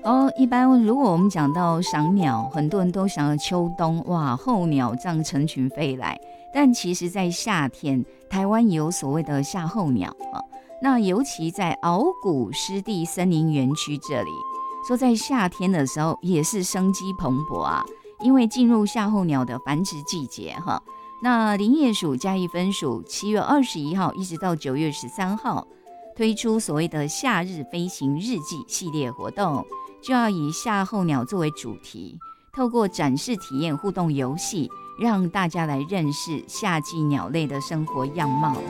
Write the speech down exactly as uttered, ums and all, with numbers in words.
哦，一般如果我们讲到赏鸟，很多人都想到秋冬，哇，候鸟这样成群飞来。但其实，在夏天，台湾也有所谓的夏候鸟啊。那尤其在鳌谷湿地森林园区这里，说在夏天的时候也是生机蓬勃啊，因为进入夏候鸟的繁殖季节哈。那林业署嘉义分署七月二十一号一直到九月十三号推出所谓的夏日飞行日记系列活动，就要以夏候鸟作为主题，透过展示体验互动游戏，让大家来认识夏季鸟类的生活样貌。